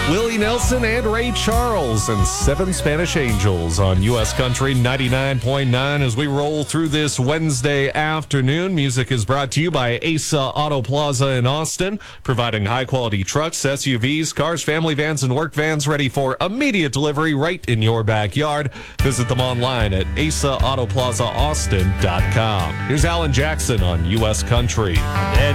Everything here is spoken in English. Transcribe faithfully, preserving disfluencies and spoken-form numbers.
Willie Nelson and Ray Charles and Seven Spanish Angels on U S Country ninety-nine point nine as we roll through this Wednesday afternoon. Music is brought to you by Asa Auto Plaza in Austin, providing high-quality trucks, S U Vs, cars, family vans, and work vans ready for immediate delivery right in your backyard. Visit them online at asa auto plaza austin dot com. Here's Alan Jackson on U S Country. Daddy